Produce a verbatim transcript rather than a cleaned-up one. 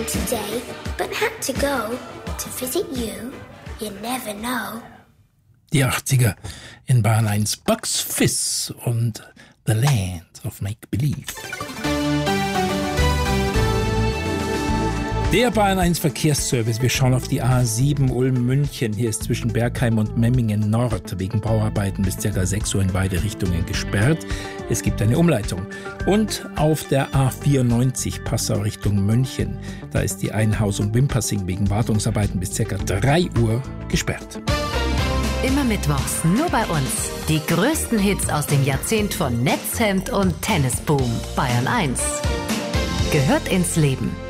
home today, but had to go to visit you. You never know. Die achtziger in Bayern eins, Bucks Fizz und The Land of Make Believe. Der Bayern eins Verkehrsservice. Wir schauen auf die A sieben Ulm-München. Hier ist zwischen Bergheim und Memmingen Nord wegen Bauarbeiten bis ca. sechs Uhr in beide Richtungen gesperrt. Es gibt eine Umleitung. Und auf der A vierundneunzig Passau Richtung München. Da ist die Einhausung Wimpassing wegen Wartungsarbeiten bis ca. drei Uhr gesperrt. Immer mittwochs, nur bei uns. Die größten Hits aus dem Jahrzehnt von Netzhemd und Tennisboom. Bayern eins. Gehört ins Leben.